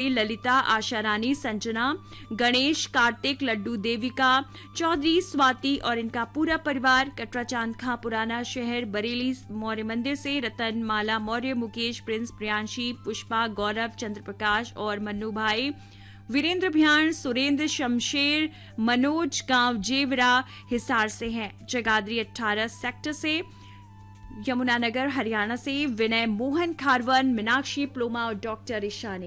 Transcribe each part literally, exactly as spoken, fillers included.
ललिता, आशा रानी, संजना, गणेश, कार्तिक, लड्डू, देविका चौधरी, स्वाति और इनका पूरा परिवार। कटरा चांद खां पुराना शहर बरेली मौर्य मंदिर से रतन, माला मौर्य, मुकेश, प्रिंस, प्रियांशी, पुष्पा, गौरव, चंद्र प्रकाश और मन्नू भाई, वीरेंद्र भ्याण, सुरेंद्र, शमशेर, मनोज गांव जेवरा हिसार से हैं। जगाधरी अठारह सेक्टर से, यमुनानगर हरियाणा से विनय, मोहन खारवन, मीनाक्षी प्लोमा और डॉक्टर ईशानी।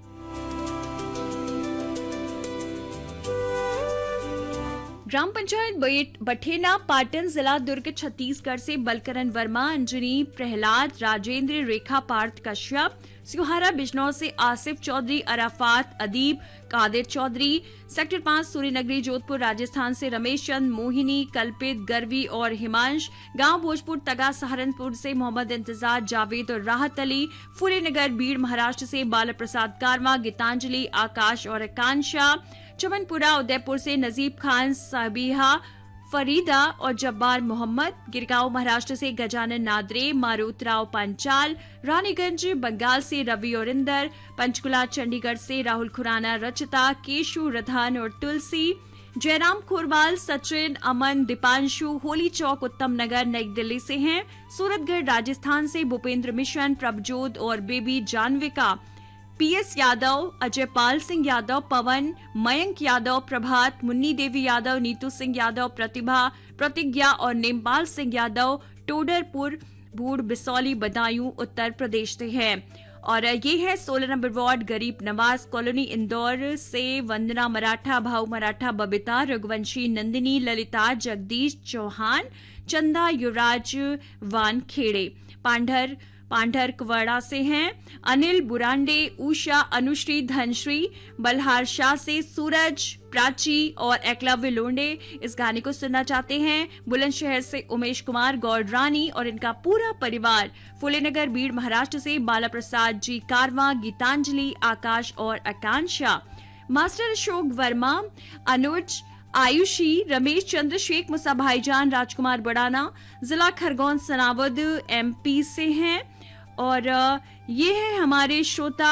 ग्राम पंचायत बठेना पाटन, जिला दुर्ग, छत्तीसगढ़ से बलकरण वर्मा, अंजनी, प्रहलाद, राजेंद्र, रेखा पार्थ कश्यप। सिहारा बिजनौर से आसिफ चौधरी, अराफात, अदीब, कादिर चौधरी। सेक्टर पांच सूर्यनगरी जोधपुर राजस्थान से रमेश चंद, मोहिनी, कल्पित, गर्वी और हिमांश। गांव भोजपुर तगा सहारनपुर से मोहम्मद इंतजार, जावेद और राहत अली। फुलेनगर बीड़ महाराष्ट्र से बाला प्रसाद कारवा, गीतांजलि, आकाश और आकांक्षा। चमनपुरा उदयपुर से नजीब खान, साबिहा, फरीदा और जब्बार मोहम्मद। गिरगांव महाराष्ट्र से गजानन नादरे, मारुत राव पंचाल। रानीगंज बंगाल से रवि और इंदर। पंचकुला चंडीगढ़ से राहुल खुराना, रचिता, केशु, रधन और तुलसी। जयराम खोरवाल, सचिन, अमन, दीपांशु, होली चौक उत्तम नगर नई दिल्ली से हैं। सूरतगढ़ राजस्थान से भूपेंद्र मिशन, प्रभजोत और बेबी जानविका। पीएस यादव, अजयपाल सिंह यादव, पवन, मयंक यादव, प्रभात, मुन्नी देवी यादव, नीतू सिंह यादव, प्रतिभा, प्रतिज्ञा और नेमपाल सिंह यादव टोडरपुर, बूढ़, बिसौली, बदायूं उत्तर प्रदेश से हैं। और ये है सोलह नंबर वार्ड गरीब नवाज कॉलोनी इंदौर से वंदना मराठा, भाऊ मराठा, बबीता, रघुवंशी, नंदिनी, ललिता, जगदीश चौहान, चंदा, युवराज वानखेड़े। पांढर पांढर कुवाड़ा से हैं। अनिल बुरांडे, उषा, अनुश्री, धनश्री, बल्हार शाह से सूरज, प्राची और एकलव्य लोंडे इस गाने को सुनना चाहते हैं। बुलंदशहर से उमेश कुमार, गौर रानी और इनका पूरा परिवार। फुलेनगर बीड़ महाराष्ट्र से बाला प्रसाद जी कारवा, गीतांजलि, आकाश और आकांक्षा। मास्टर अशोक वर्मा, अनुज, आयुषी, रमेश चंद्र, शेख मुसा भाईजान, राजकुमार बड़ाना, जिला खरगोन सनावद एमपी से हैं। और ये है हमारे श्रोता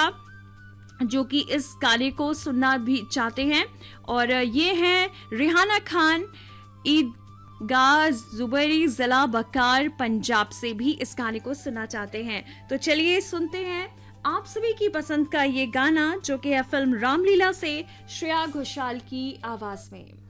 जो कि इस गाने को सुनना भी चाहते हैं। और ये है रिहाना खान, ईदगाह जुबैरी, जिला बकार पंजाब से भी इस गाने को सुनना चाहते हैं। तो चलिए सुनते हैं आप सभी की पसंद का ये गाना जो कि है फिल्म रामलीला से श्रेया घोषाल की आवाज में।